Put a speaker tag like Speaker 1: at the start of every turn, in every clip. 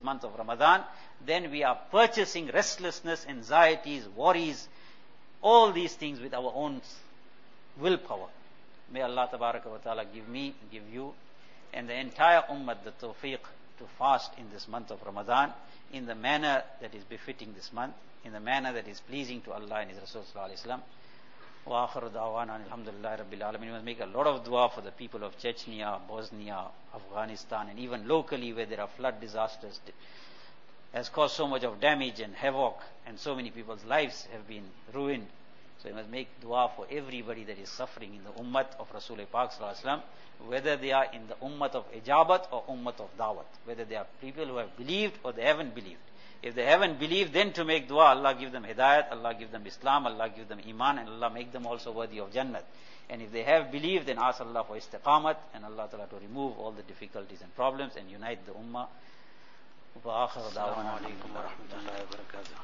Speaker 1: month of Ramadan, then we are purchasing restlessness, anxieties, worries, all these things with our own willpower. May Allah Tabaraka wa Ta'ala give me, give you, and the entire ummah the tawfiq to fast in this month of Ramadan in the manner that is befitting this month, in the manner that is pleasing to Allah and His Rasul Sallallahu Alaihi Wasallam. Wa akhiru da'wana alhamdulillahi rabbil alamin. We must make a lot of dua for the people of Chechnya, Bosnia, Afghanistan, and even locally where there are flood disasters has caused so much of damage and havoc, and so many people's lives have been ruined. So we must make dua for everybody that is suffering in the ummat of Rasulullah Pak Sallallahu Alaihi Wasallam, whether they are in the ummat of ijabat or ummat of dawat, whether they are people who have believed or they haven't believed. If they haven't believed, then to make dua, Allah give them hidayat, Allah give them Islam, Allah give them iman, and Allah make them also worthy of Jannat. And if they have believed, then ask Allah for istiqamat, and Allah Ta'ala to remove all the difficulties and problems and unite the ummah. Wa akhiru da'wana alaikum wa rahmatullahi wa barakatuh.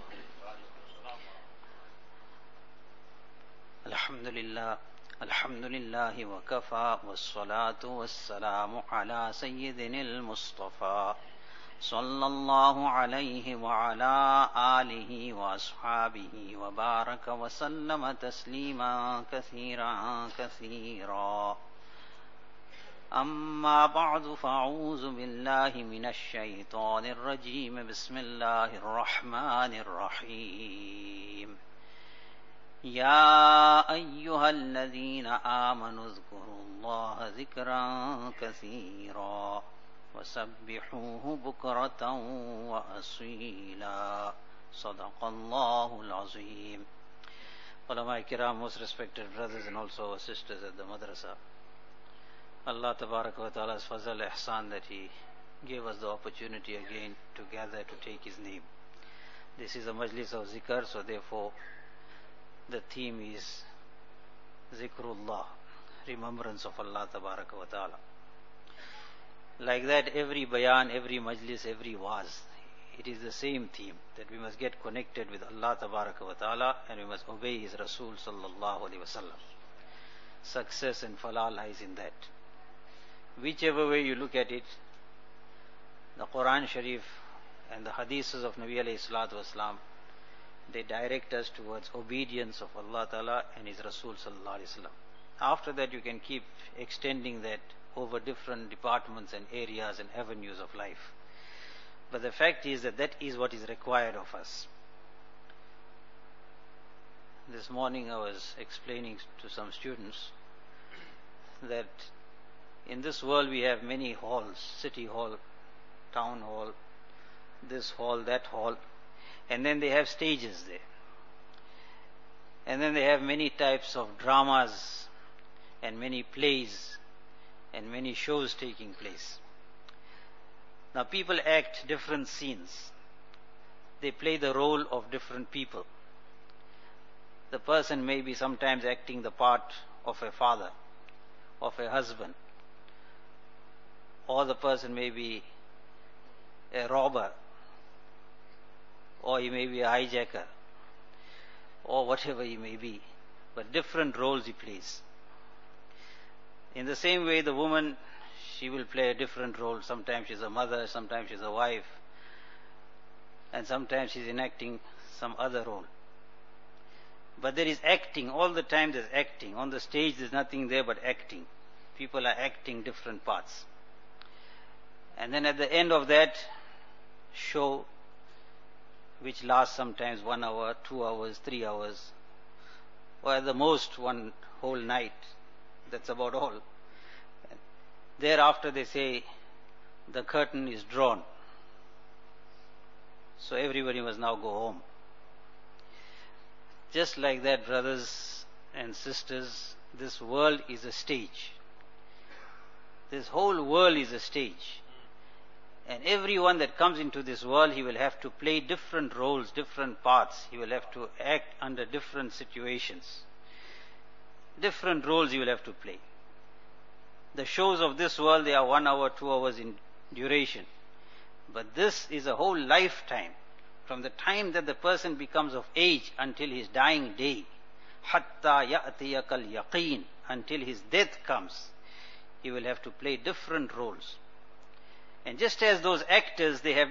Speaker 2: Alhamdulillah wa kafa wassalatu wassalamu ala sayyidinil Mustafa sallallahu alayhi wa ala alihi wa ashabihi wa baraka wa sallama tasliman kathira. أما بعد فأعوذ بالله من الشيطان الرجيم بسم الله الرحمن الرحيم يا أيها الذين آمنوا اذكروا الله ذكرا كثيرا وسبحوه بكرة وأصيلا صدق الله العظيم. Ulama Kiram, most respected brothers and also our sisters at the madrasa, Allah Tabaraka wa Ta'ala's fazal ihsan that He gave us the opportunity again to gather to take His name. This is a majlis of zikr, so therefore the theme is Zikrullah, remembrance of Allah Tabaraka wa Ta'ala. Like that, every bayan, every majlis, every waz, it is the same theme, that we must get connected with Allah Tabaraka wa Ta'ala and we must obey His Rasul Sallallahu Alaihi Wasallam. Success and falah lies in that. Whichever way you look at it, the Quran Sharif and the hadiths of Nabi alayhi salatu wasalam, they direct us towards obedience of Allah Ta'ala and His Rasul Sallallahu Alaihi Wasallam. After that you can keep extending that over different departments and areas and avenues of life. But the fact is that that is what is required of us. This morning I was explaining to some students that in this world we have many halls, city hall, town hall, this hall, that hall, and then they have stages there. And then they have many types of dramas and many plays and many shows taking place. Now people act different scenes. They play the role of different people. The person may be sometimes acting the part of a father, of a husband, or the person may be a robber, or he may be a hijacker, or whatever he may be, but different roles he plays. In the same way, the woman, she will play a different role. Sometimes she's a mother, sometimes she's a wife, and sometimes she's enacting some other role. But there is acting, all the time there's acting. On the stage there's nothing there but acting. People are acting different parts. And then at the end of that show, which lasts sometimes 1 hour, 2 hours, 3 hours, or at the most one whole night, that's about all. Thereafter they say the curtain is drawn. So everybody must now go home. Just like that, brothers and sisters, this world is a stage. This whole world is a stage. And everyone that comes into this world, he will have to play different roles, different parts. He will have to act under different situations. Different roles he will have to play. The shows of this world, they are 1 hour, 2 hours in duration. But this is a whole lifetime. From the time that the person becomes of age until his dying day, hatta ya'tiyakal yaqeen, until his death comes, he will have to play different roles. And just as those actors, they have